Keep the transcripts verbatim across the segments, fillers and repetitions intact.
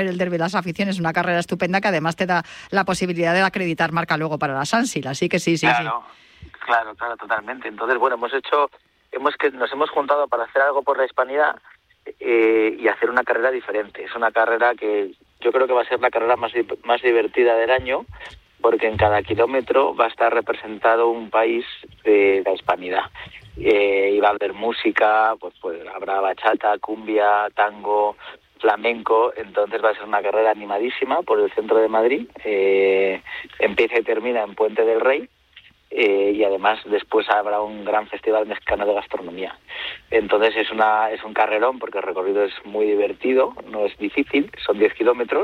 el Derby de las Aficiones, una carrera estupenda que además te da la posibilidad de acreditar marca luego para la Sansil, así que sí, sí, claro, sí. Claro, claro, totalmente. Entonces, bueno, hemos hecho, hemos que nos hemos juntado para hacer algo por la Hispanidad eh, y hacer una carrera diferente. Es una carrera que yo creo que va a ser la carrera más, más divertida del año, porque en cada kilómetro va a estar representado un país de la Hispanidad. Eh, y va a haber música, pues, pues habrá bachata, cumbia, tango, flamenco, entonces va a ser una carrera animadísima por el centro de Madrid, eh, empieza y termina en Puente del Rey, eh, y además después habrá un gran festival mexicano de gastronomía. Entonces es una es un carrerón porque el recorrido es muy divertido, no es difícil, son diez kilómetros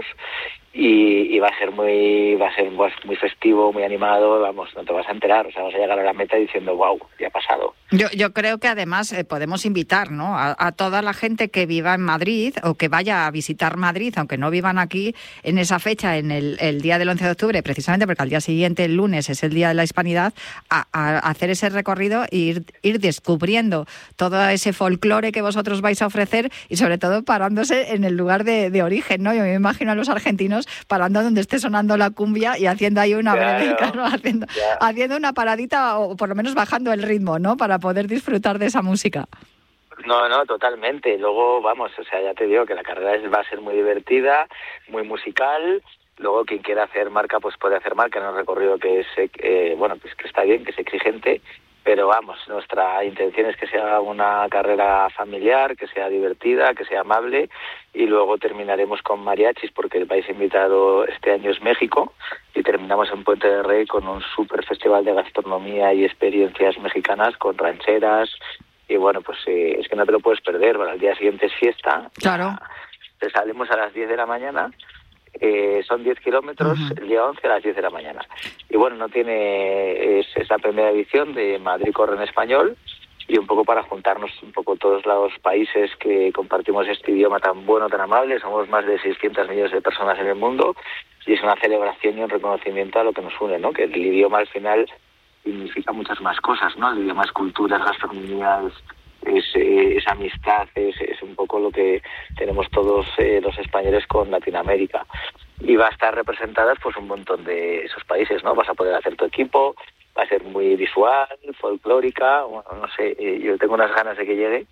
y, y va a ser muy va a ser muy festivo, muy animado, vamos, no te vas a enterar, o sea, vas a llegar a la meta diciendo wow, ya ha pasado. Yo, yo creo que además eh, podemos invitar, ¿no?, a, a toda la gente que viva en Madrid o que vaya a visitar Madrid, aunque no vivan aquí, en esa fecha, en el, el día del once de octubre, precisamente porque al día siguiente, el lunes, es el Día de la Hispanidad, a, a hacer ese recorrido e ir, ir descubriendo todo ese folclore que vosotros vais a ofrecer y sobre todo parándose en el lugar de, de origen, ¿no? Yo me imagino a los argentinos parando donde esté sonando la cumbia y haciendo ahí una claro, breve, claro, haciendo, haciendo una paradita o por lo menos bajando el ritmo, ¿no?, para poder disfrutar de esa música. No, no, totalmente. Luego, vamos, o sea, ya te digo que la carrera es, va a ser muy divertida, muy musical. Luego, quien quiera hacer marca, pues puede hacer marca en un recorrido que es, eh, bueno, pues que está bien, que es exigente. Pero vamos, nuestra intención es que sea una carrera familiar, que sea divertida, que sea amable, y luego terminaremos con mariachis, porque el país invitado este año es México, y terminamos en Puente del Rey con un súper festival de gastronomía y experiencias mexicanas, con rancheras, y bueno, pues eh, es que no te lo puedes perder. Bueno, el día siguiente es fiesta. Claro. Te salimos a las diez de la mañana. Eh, son diez kilómetros, uh-huh. El día once a las diez de la mañana. Y bueno, no tiene es, es la primera edición de Madrid Corre en Español, y un poco para juntarnos un poco todos los países que compartimos este idioma tan bueno, tan amable. Somos más de seiscientos millones de personas en el mundo, y es una celebración y un reconocimiento a lo que nos une, ¿no? Que el idioma al final significa muchas más cosas, ¿no? El idioma es cultura, es gastronomía, es Es, es amistad, es, es un poco lo que tenemos todos eh, los españoles con Latinoamérica. Y va a estar representadas pues un montón de esos países, ¿no? Vas a poder hacer tu equipo, va a ser muy visual, folclórica, bueno, no sé, eh, yo tengo unas ganas de que llegue.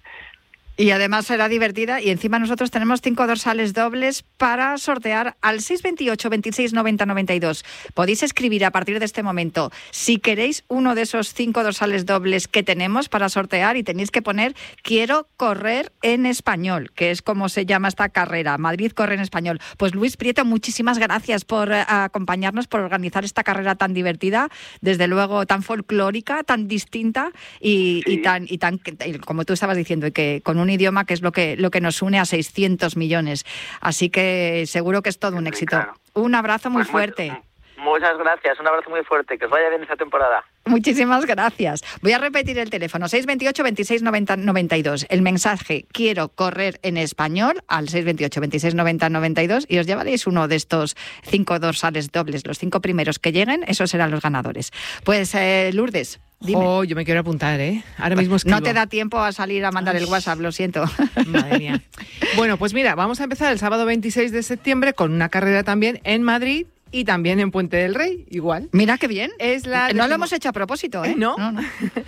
Y además será divertida, y encima nosotros tenemos cinco dorsales dobles para sortear al seis veintiocho, veintiséis, noventa, noventa y dos. Podéis escribir a partir de este momento si queréis uno de esos cinco dorsales dobles que tenemos para sortear, y tenéis que poner quiero correr en español, que es como se llama esta carrera, Madrid Corre en Español. Pues Luis Prieto, muchísimas gracias por uh, acompañarnos, por organizar esta carrera tan divertida, desde luego tan folclórica, tan distinta y, sí. y tan, y tan, como tú estabas diciendo, y que con un un idioma que es lo que lo que nos une a seiscientos millones. Así que seguro que es todo un éxito. Claro. Un abrazo muy pues fuerte. Muy, muchas gracias, un abrazo muy fuerte. Que os vaya bien esta temporada. Muchísimas gracias. Voy a repetir el teléfono, seis veintiocho, veintiséis, noventa, noventa y dos. El mensaje quiero correr en español al seis veintiocho, veintiséis, noventa, noventa y dos, y os llevaréis uno de estos cinco dorsales dobles. Los cinco primeros que lleguen, esos serán los ganadores. Pues eh, Lourdes, dime. Oh, yo me quiero apuntar, ¿eh? Ahora mismo escribo. No te da tiempo a salir a mandar Ay. el WhatsApp, lo siento. Madre mía. Bueno, pues mira, vamos a empezar el sábado veintiséis de septiembre con una carrera también en Madrid y también en Puente del Rey, igual. Mira qué bien. Es la no decimo... lo hemos hecho a propósito, ¿eh? No, no, no.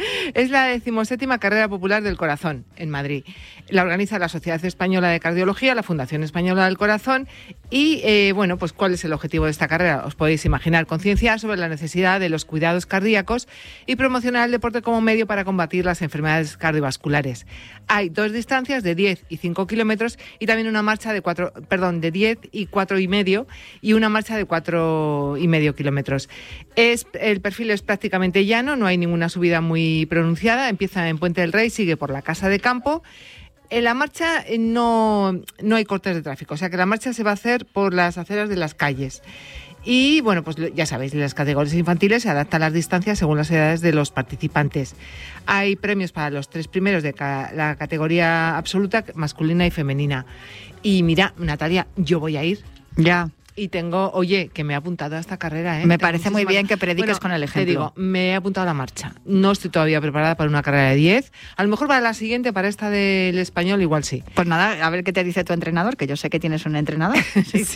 Es la decimoséptima Carrera Popular del Corazón en Madrid. La organiza la Sociedad Española de Cardiología, la Fundación Española del Corazón. Y, eh, bueno, pues ¿cuál es el objetivo de esta carrera? Os podéis imaginar, concienciar sobre la necesidad de los cuidados cardíacos y promocionar el deporte como medio para combatir las enfermedades cardiovasculares. Hay dos distancias de diez y cinco kilómetros y también una marcha de cuatro, perdón, de diez y cuatro y medio y una marcha de cuatro y medio kilómetros. Es, el perfil es prácticamente llano, no hay ninguna subida muy pronunciada. Empieza en Puente del Rey, sigue por la Casa de Campo. En la marcha no, no hay cortes de tráfico, o sea que la marcha se va a hacer por las aceras de las calles. Y bueno, pues ya sabéis, las categorías infantiles se adaptan las distancias según las edades de los participantes. Hay premios para los tres primeros de ca- la categoría absoluta, masculina y femenina. Y mira, Natalia, yo voy a ir. Ya. Y tengo, oye, que me he apuntado a esta carrera, ¿eh? Me Tengo parece muy bien muchísimas- que prediques Bueno, con el Te ejemplo. digo, me he apuntado a la marcha. No estoy todavía preparada para una carrera de diez. A lo mejor para la siguiente, para esta del español, igual sí. Pues nada, a ver qué te dice tu entrenador, que yo sé que tienes un entrenador. Sí,